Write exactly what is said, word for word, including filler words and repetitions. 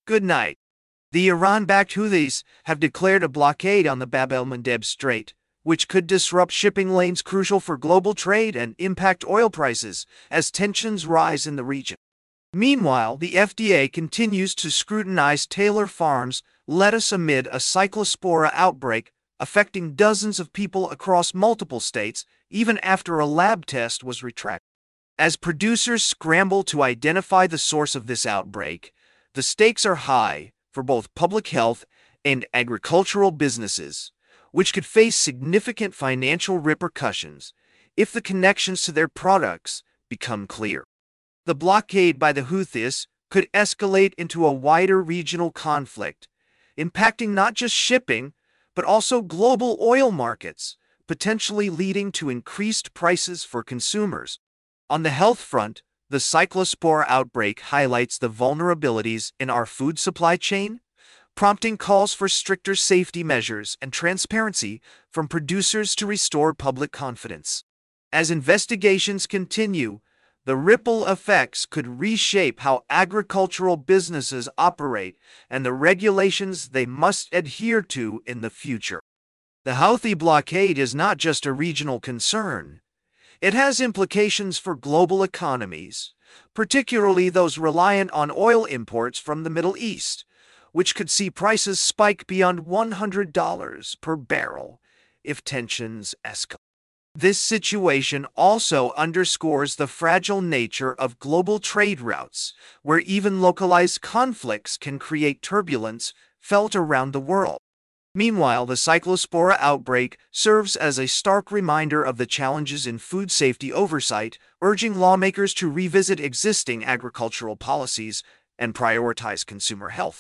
Good night. The Iran-backed Houthis have declared a blockade on the Bab el-Mandeb Strait, which could disrupt shipping lanes crucial for global trade and impact oil prices as tensions rise in the region. Meanwhile, the F D A continues to scrutinize Taylor Farms' lettuce amid a Cyclospora outbreak affecting dozens of people across multiple states, even after a lab test was retracted. As producers scramble to identify the source of this outbreak, the stakes are high for both public health and agricultural businesses, which could face significant financial repercussions if the connections to their products become clear. The blockade by the Houthis could escalate into a wider regional conflict, impacting not just shipping, but also global oil markets, potentially leading to increased prices for consumers. On the health front, the Cyclospora outbreak highlights the vulnerabilities in our food supply chain, prompting calls for stricter safety measures and transparency from producers to restore public confidence. As investigations continue, the ripple effects could reshape how agricultural businesses operate and the regulations they must adhere to in the future. The Houthi blockade is not just a regional concern. It has implications for global economies, particularly those reliant on oil imports from the Middle East, which could see prices spike beyond one hundred dollars per barrel if tensions escalate. This situation also underscores the fragile nature of global trade routes, where even localized conflicts can create turbulence felt around the world. Meanwhile, the Cyclospora outbreak serves as a stark reminder of the challenges in food safety oversight, urging lawmakers to revisit existing agricultural policies and prioritize consumer health.